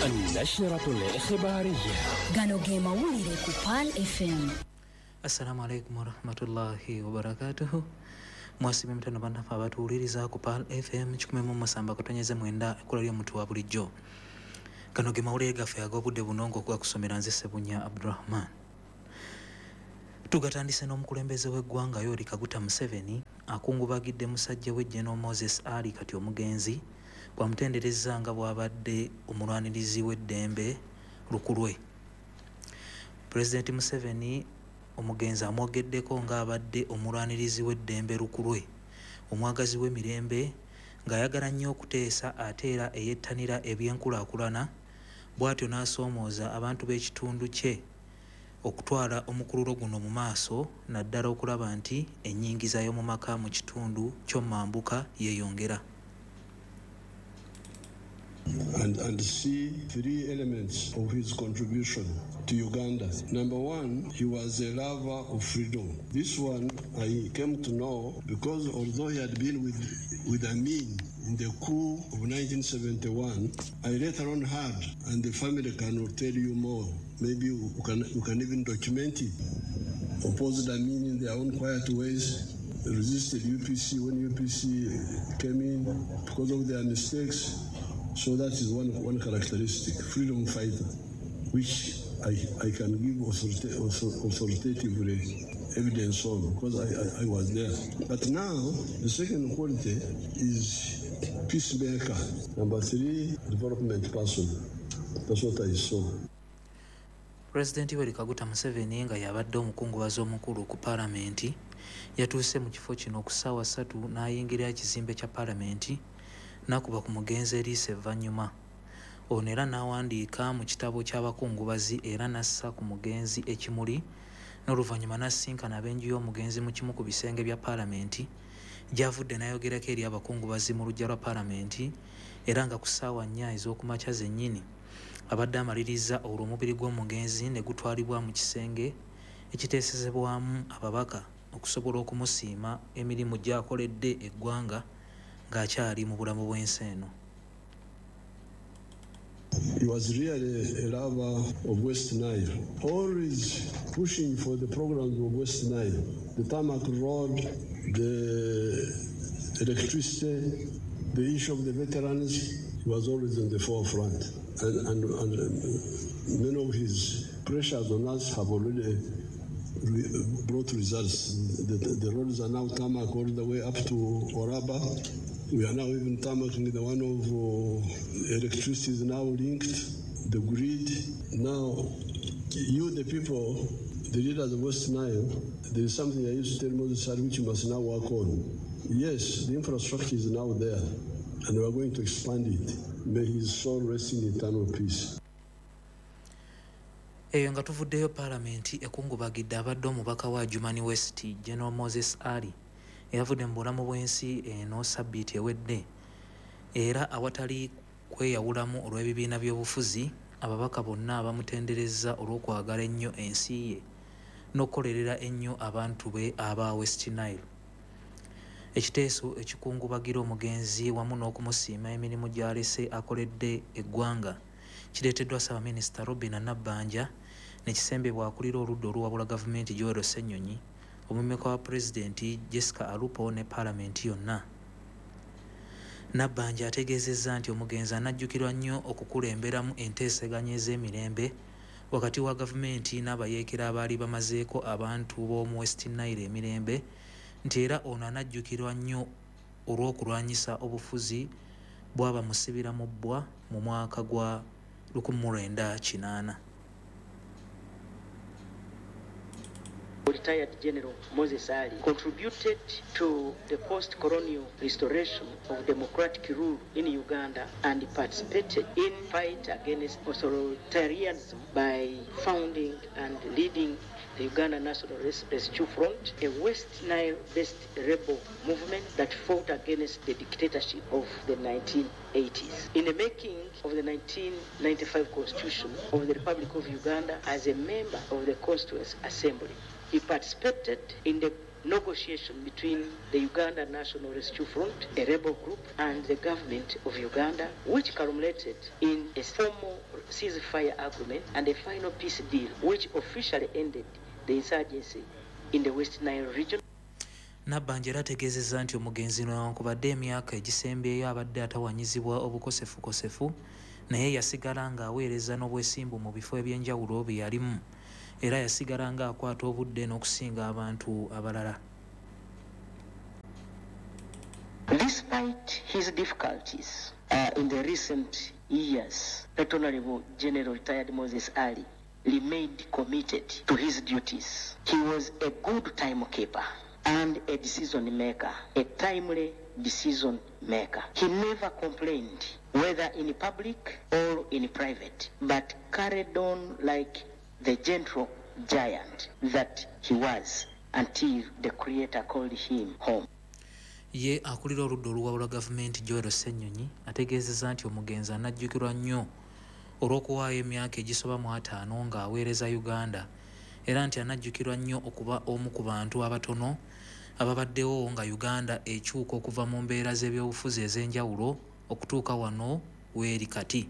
النشرة الإخبارية gano ge mawulire ku PAL FM. Assalamu alaikum warahmatullahi wabarakatuhu. Mwasibe mtano bandafa abatuwuliriza ku PAL FM 101.9 ekkola ly'omuntu wa bulijjo. Gano ge mawulire gaffe ag'obudde bunongo okuga kusomera nze Ssebunya Abdurrahman. Tugatandise n'omukulembeze w'eggwanga Yoweri Kaguta Museveni akungubagidde musajja we General Moses Ali kati omugenzi bwamutendereza nga bw'abadde omulwanirizi w'eddembe lukulwe. President Museveni omugenzi amwogeddeko ng'abadde omulwanirizi w'eddembe lukulwe, omwagazi w'emirembe ng'ayagala nnyo okuteesa ate era eyettanira ebyenkulaakulana, bw'atyo n'asoomooza abantu b'ekitundu kye okutwala omukululo guno mu maaso naddala okulaba nti ennyingiza y'omu maka mu kitundu ky'omumambuka yeeyongera. And see three elements of his contribution to Uganda. Number one, he was a lover of freedom. This one I came to know because although he had been with Amin in the coup of 1971, I later on heard, and the family can tell you more, maybe we can even document it, opposed Amin in their own quiet ways, resisted UPC when UPC came in because of their mistakes. So that is one characteristic, freedom fighter, which I can give authoritatively evidence on because I was there. But now, the second quality is peacemaker. Number three, development person. That's what I saw. President Yoweri Kaguta Museveni nga yabadde omukungubazi omukulu ku Paalamenti yatuuse mu kifo kino ku ssaawa 3 n'ayingira ekizimbe kya Paalamenti nakuba ku mugenzi eriisa evvannyuma. Ono era n'awandiika mu kitabo ky'abakungubazi era n'assa ku mugenzi ekimuli n'oluvannyuma n'assinkana ab'enju y'omugenzi mu kimu ku bisenge bya Paalamenti gy'avudde n'ayogerako eri abakungubazi mu luggya lwa Paalamenti era nga ku ssaawa 4 ez'okumakya zennyini abadde amaliriza olwo omubiri gw'omugenzi ne gutwalibwa mu kisenge ekiteesezebwamu ababaka okusobola okumusiima emirimu gy'akoledde eggwanga ng'akyali mu bulamu bw'ensi eno. He was really a lover of West Nile, always pushing for the programs of West Nile, the tarmac road, the electricity, the issue of the veterans. He was always in the forefront. And many of his pressures on us have already brought results. The roads are now tarmac all the way up to Oraba. We are now even tarmacking the one of electricity is now linked, the grid. Now, you, the people, the leaders of West Nile, there is something I used to tell Moses which you must now work on. Yes, the infrastructure is now there, and we are going to expand it. May his soul rest in eternal peace. Eyo nga tuvuddeyo Paalamenti ekungubagidde abadde omubaka wa Jumani West General Moses Ali eyavudde mu bulamu bw'ensi eno sabbiiti ewedde era awatali kweyawulamu olw'ebibiina by'obufuzi ababaka bonna abamutenderezza olw'okwagala ennyo ensi ye n'okukolerera ennyo abantu be aba West Nile. Ekiteeso ekikungubagira omugenzi wamu n'okumusiima emirimu gy'alese akoledde eggwanga kireeteddwa Ssaabaminisita Robin Nabbanja ne kisembebwa akulira oludda oluwabula gavumenti Joel Ssenyonyi, omumyuka wa Pulezidenti Jessica Alupo ne Paalamenti yonna. Nabbanja ategeezezza nti omugenzi anajjukirwa nnyo okukulemberamu enteeseganya ez'emirembe wakati wa gavumenti n'abayeekera abaali bamazeeko abantu b'omu West Nile emirembe, nti era ono anajjukirwa nnyo olw'okulwanyisa obufuzi bw'abamusibira mu bbwa mu mwaka gwa 1980. Retired General Moses Ali contributed to the post-colonial restoration of democratic rule in Uganda and participated in fight against authoritarianism by founding and leading the Uganda National Rescue Front, a West Nile-based rebel movement that fought against the dictatorship of the 1980s. In the making of the 1995 Constitution of the Republic of Uganda as a member of the Constituent Assembly, he participated in the negotiation between the Uganda National Rescue Front, a rebel group, and the government of Uganda, which culminated in a formal ceasefire agreement and a final peace deal, which officially ended the insurgency in the West Nile region. Nabbanja era ategeezezza nti omugenzi newankubadde emyaka egisembeeyo abadde atawanyizibwa obukosefukosefu naye yasigala ng'aweereza n'obwesimbu mu bifo eby'enjawulo bye yalimu era yasigala ng'akwata obudde n'okusinga abantu abalala. Despite his difficulties in the recent years, Right Honorable General Retired Moses Ali remained committed to his duties. He was a good timekeeper and a decision maker, a timely decision maker. He never complained, whether in public or in private, but carried on like the gentle giant that he was until the Creator called him home. Ye akulira oludda oluwabula gavumenti Joel Ssenyonyi ategeezezza nti omugenzi anajjukirwa nnyo olw'okuwaayo emyaka egisoba mu 5 ng'aweereza Uganda era nti anajjukirwa nnyo okuba omu ku bantu abatono ababaddewo nga Uganda ekyuka okuva mu mbeera z'ebyobufuzi ez'enjawulo okutuuka wano w'eri kati.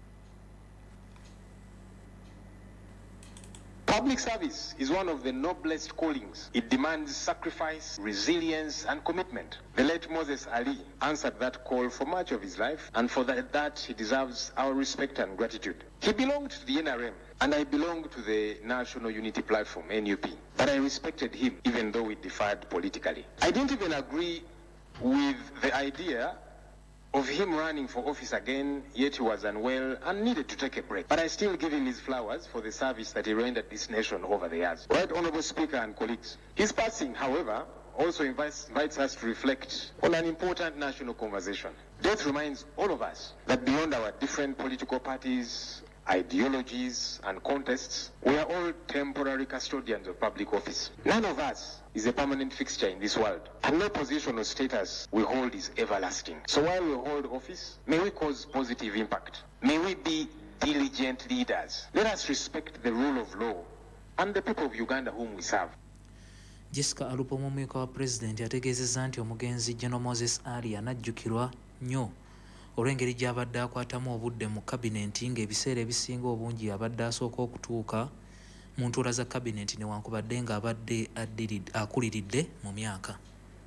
Public service is one of the noblest callings. It demands sacrifice, resilience, and commitment. The late Moses Ali answered that call for much of his life, and for that he deserves our respect and gratitude. He belonged to the NRM, and I belonged to the National Unity Platform, NUP. But I respected him, even though we differed politically. I didn't even agree with the idea of him running for office again, yet he was unwell and needed to take a break. But I still give him his flowers for the service that he rendered this nation over the years. Right Honorable Speaker and colleagues, his passing, however, also invites us to reflect on an important national conversation. Death reminds all of us that beyond our different political parties, ideologies, and contests, we are all temporary custodians of public office. None of us is a permanent fixture in this world, and no position or status we hold is everlasting. So while we hold office, may we cause positive impact. May we be diligent leaders. Let us respect the rule of law and the people of Uganda whom we serve. Jessica Alupo omumyuka wa President ategeezezza nti omugenzi General Moses Ali anajjukirwa nnyo olw'engeri gy'abadde akwatamu obudde mu kabinenti ng'ebiseera ebisinga obungi abadde asooka okutuuka mu ntuula za kabinenti newankubadde ng'abadde akuliridde mu myaka.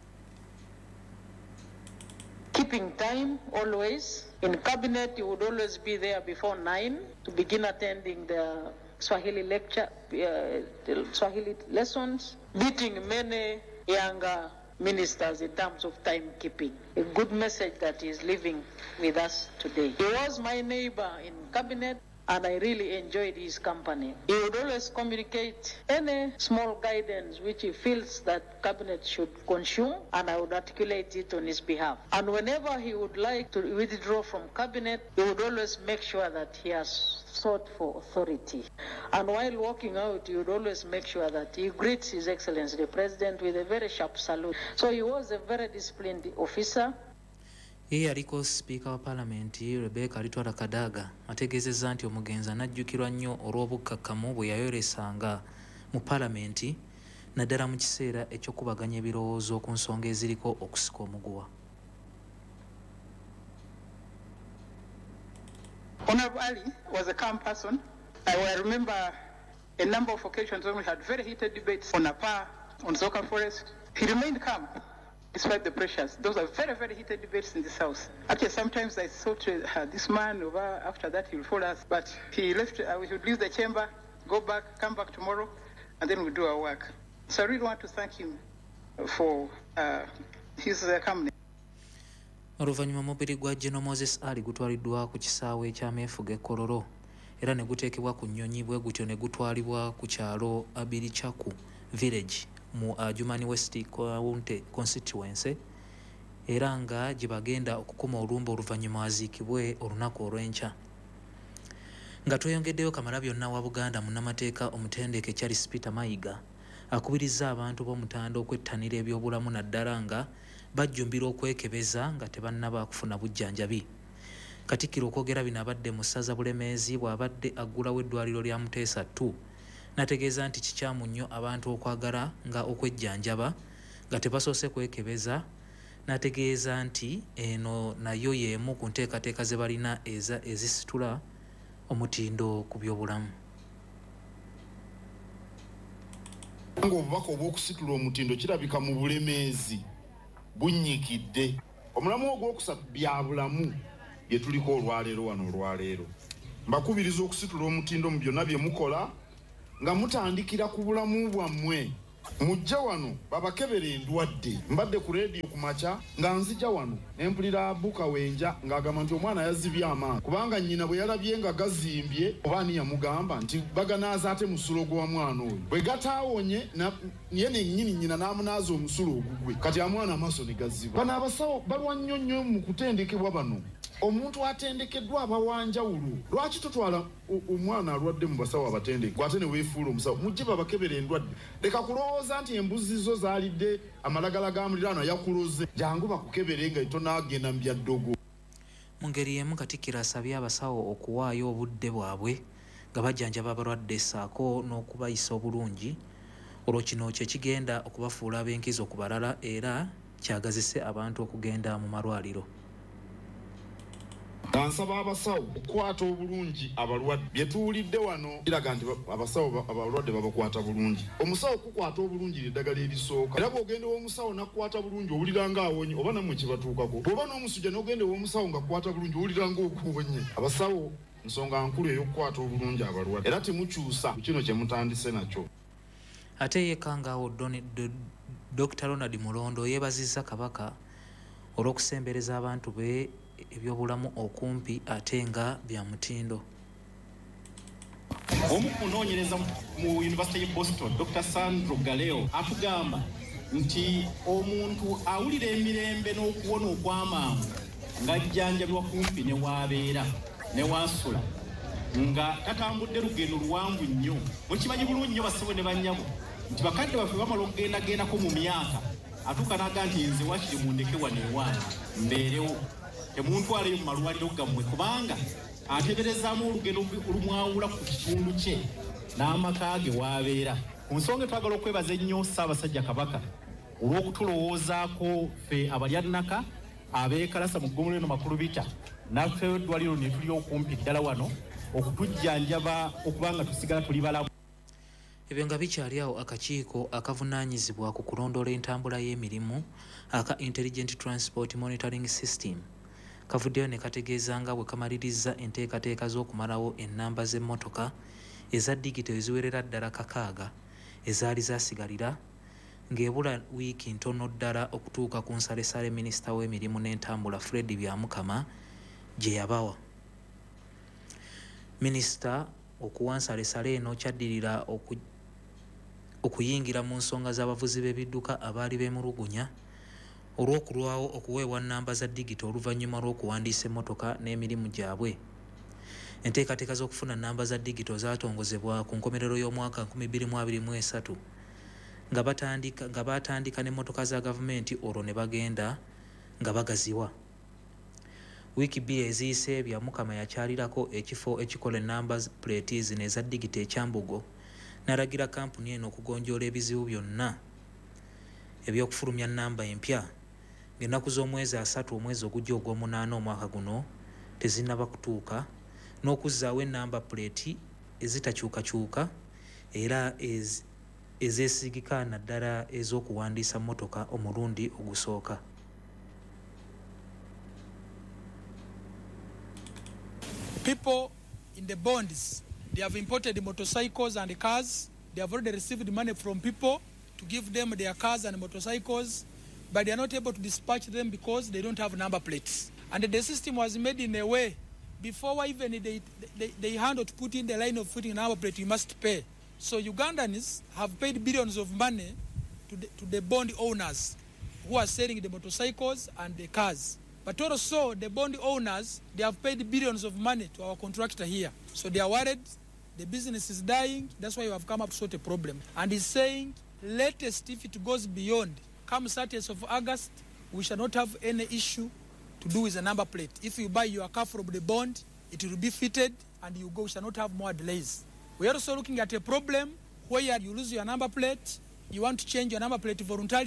Keeping time always. In cabinet, you would always be there before 9 to begin attending the Swahili lecture, the Swahili lessons, meeting many younger ministers in terms of timekeeping. A good message that is living with us today. He was my neighbor in cabinet, and I really enjoyed his company. He would always communicate any small guidance which he feels that cabinet should consume, and I would articulate it on his behalf. And whenever he would like to withdraw from cabinet, he would always make sure that he has sought for authority. And while walking out, he would always make sure that he greets His Excellency the President with a very sharp salute. So he was a very disciplined officer. Ye yaliko Speaker wa Parliamenti Rebecca Alitwala Kadaga ategeezezza nti omugenzi anajjukirwa nnyo olw'obukkakkamu bwe yayolesanga mu Parliamenti naddala mu kiseera eky'okubaganya ebirowoozo ku nsonga eziriko okusika omuguwa. Honorable Ali was a calm person. I remember a number of occasions when we had very heated debates on APA, on Zoka Forest. He remained calm despite the pressures. Those are very, very heated debates in this house. Actually, sometimes I thought this man over, after that he'll follow us, but he left. We should leave the chamber, go back, come back tomorrow, and then we'll do our work. So I really want to thank him for his calmness. Oluvannyuma omubiri gwa General Moses Ali gutwaliddwa ku kisaawe eky'ameefuga e Kololo era ne guteekebwa ku nnyonyi bwe gutyo ne gutwalibwa ku kyalo Abirichaku village mu Adjumani West constituency era nga gye bagenda okukuma olumba oluvannyuma aziikibwe olunaku olw'enkya. Nga tweyongeddeyo Kamalabyonna wa Buganda munnamateeka omutendeke Charles Peter Mayiga akubirizza abantu b'omutanda okwettanira ebyobulamu naddala nga bajjumbira okwekebeza nga tebannaba kufuna bujjanjabi. Katikkiro okwogera bino abadde mu ssaza Bulemeezi bw'abadde aggulawo eddwaliro lya Muteesa 2 nategeeza nti kikyamu nnyo abantu okwagala nga okwejjanjaba nga tebasoose kwekebeza, n'ategeeza nti eno nayo y'emu ku nteekateeka ze balina ezisitula omutindo ku byobulamu. Obubaka obw'okusitula omutindo kirabika mu bulemeezi bunnyikidde. Omulamu ogwokusatu bya bulamu bye tuliko olwaleero wano olwaleero. Mbakubiriza okusitula omutindo mu byonna bye mukola nga mutandikira ku bulamu bwammwe. Mujja wano babakebera endwadde. Mbadde ku leediyo ku makya nga nzija wano ne mpulira Abuka Wenja ng'agamba nti omwana yazibye amaanyi kubanga nnyina bwe yalabye nga gazimbye oba ani yamugamba nti baganaaza ate musulo gwa mwana oyo. Bwe gataawonye ye nennyini nnyina n'amunaaza omusulo ogugwe. Kati amwana amaaso ne gaziba. Bano abasawo balwa nnyo mu kutendekebwa bano. Omuntu atendekeddwa abawanjawulo. Lwaki tutwala omwana alwadde mu basawo abatendeke ate ne weefuula omusawo? Mujje babakebera endwadde. Leka kulowooza nti embuzi zo zaalidde amalagala ga muliraano yakuloze. Jangu bakukebere nga itonaagenda mu byaddogo. Mu ngeri y'emu Katikkiro asabye abasawo okuwaayo obudde bwabwe nga bajjanjaba abalwadde ssaako n'okubayisa obulungi. Olwo kino kye kigenda okubafuula ab'enkizo ku balala era kyagazise abantu okugenda mu malwaliro. Nsaba abasawo okukwata obulungi abalwadde. Bye tuwulidde wano kiraga nti abasawo abalwadde babakwata bulungi. Omusawo kukwata obulungi ly'eddagala erisooka. Era bw'ogenda ew'omusawo n'akukwata bulungi owulira ng'awonye oba nammwe kibatuukako. Bw'oba n'omusujja n'ogenda ew'omusawo ng'akukwata bulungi owulira ng'okuwonye. Abasawo nsonga nkulu ey'okukwata obulungi abalwadde. Era temukyusa ku kino kye mutandise nakyo. Ate yeekangaawo Dr. Ronald Mulondo yeebazizza Kabaka olw'okusembereza abantu be ebyobulamu okumpi ate nga bya mutindo. Omu kunoonyereza mu University of Boston, Dr. Sandro Galeo atugamba nti omuntu awulira emirembe n'okuwona okw'amangu ng'ajjanjabibwa kumpi ne waabeera ne waasula nga tatambudde lugendo luwanvu nnyo. Mukimanyi bulungi nnyo bassebo ne bannyabo nti bakadde baffe bamala okugendagendako mu myaka atuuka n'aga nti nze wakiri mundeke wano ewange mbeerewo. Temuntwaleyo mu malwaliro gammwe kubanga ateeberezaamu olugendo olumwawula ku kitundu kye n'amaka ge waabeera. Ku nsonga twagala okwebaza ennyo Ssaabasajja Kabaka olw'okutulowoozaako ffe abalyanaka abeekalasa mu ggomero lino Makulubita naffe eddwaliro ne tuli okumpi ddala wano okutujjanjaba okubanga tusigala tuli balamu. Ebyo nga bikyali awo akakiiko akavunaanyizibwa ku kulondoola entambula y'emirimu aka Intelligent Transport Monitoring System kavuddeyo ne kategeeza nga bwe kamaliriza enteekateeka z'okumalawo ennamba z'emmotoka eza digito eziwerera ddala 6 ezaali zaasigalira ng'ebula wiiki ntono ddala okutuuka ku nsalesale minisita w'emirimu n'entambula Fred Byamukama gye yabawa. Minisita okuwa nsalesale eno kyaddirira okuyingira mu nsonga z'abavuzi b'ebidduka abaali beemulugunya olw'okulwawo okuweebwa nnamba za digito oluvannyuma lw'okuwandiisa emmotoka n'emirimu gyabwe. Enteekateeka z'okufuna nnamba za digito zaatongozebwa ku nkomerero y'omwaka 2023 nga batandika n'emmotoka za gavumenti olwo ne bagenda nga bagaziwa. Wiiki bbiri eziyise Byamukama yakyalirako ekifo ekikola ennamba plate zino eza digito ekyambugo n'alagira kampuni eno okugonjoola ebizibu byonna eby'okufulumya nnamba empya ng'ennaku z'omwezi 3 omwezi ogujja ogw'omunaana omwaka guno tezinnaba kutuuka n'okuzzaawo ennamba plate ezitakyukakyuka era ezeesigika naddala ez'okuwandiisa mmotoka omulundi ogusooka. People in the bonds, they have imported motorcycles and cars. They have already received money from people to give them their cars and motorcycles, but they are not able to dispatch them because they don't have number plates. And the system was made in a way, before even they handle to put in the line of putting number plate, you must pay. So Ugandans have paid billions of money to the bond owners who are selling the motorcycles and the cars. But also the bond owners, they have paid billions of money to our contractor here. So they are worried, the business is dying, that's why we have come up with such a problem. And he's saying, latest if it goes beyond, come 30th of August, we shall not have any issue to do with a number plate. If you buy your car from the bond, it will be fitted and you go, we shall not have more delays. We are also looking at a problem where you lose your number plate, you want to change your number plate voluntarily,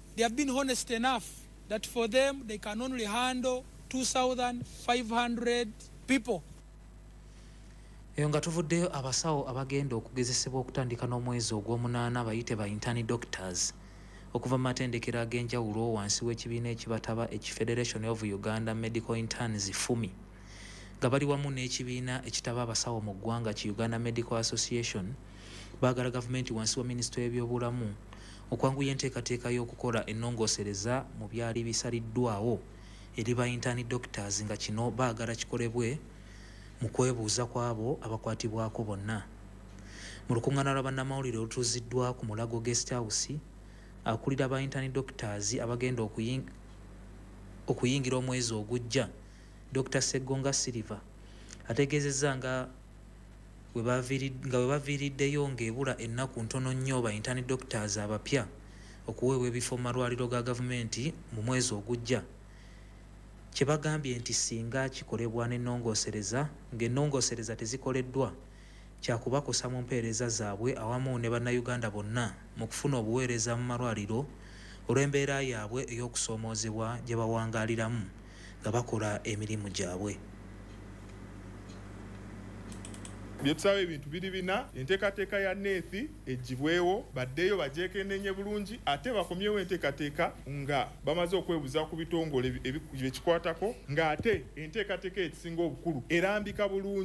they have been honest enough that for them they can only handle 2,500 people. Eyo nga tuvuddeyo abasawo abagenda okugezesebwa okutandika n'omwezi ogw'omunaana bayite ba intern doctors okuva mu matendekero ag'enjawulo wansi w'ekibiina ekibataba Federation of Uganda Medical Interns FUMI nga bali wamu n'ekibiina ekitaba abasawo mu ggwanga ki Uganda Medical Association baagala gavumenti wansi wa minisitule y'ebyobulamu okwanguya enteekateeka y'okukola ennongoosereza mu byali bisaliddwawo eri ba intern doctors nga kino baagala kikolebwe mu kwebuuza kw'abo abakwatibwako bonna. Mu lukuŋŋaana lwa bannamawulire olutuuziddwa ku Mulago Guest House, akulira ba intern doctors abagenda okuyingira omwezi ogujja, Dr. Segonga Silva ategeezezza nga we baviiriddeyo ng'ebula ennaku ntono nnyo ba intern doctors abapya okuweebwa ebifo mu malwaliro ga gavumenti mu mwezi ogujja. Kye bagambye nti singa kikolebwa n'ennongoosereza ng'ennongoosereza tezikoleddwa kyakubakosa mu mpeereza zaabwe awamu ne bannayuganda bonna mu kufuna obuweereza mu malwaliro olw'embeera yaabwe ey'okusoomoozebwa gye bawangaaliramu nga bakola emirimu gyabwe. Byetusaba ebintu biri bina, enteekateeka ya neethi egibwewo baddeyo bagyekenenye bulungi ate bakomyewo enteekateeka nga bamaze okwebuuza ku bitongole byekikwatako ng'ate enteekateeka ekisinga obukulu erambika bulungi.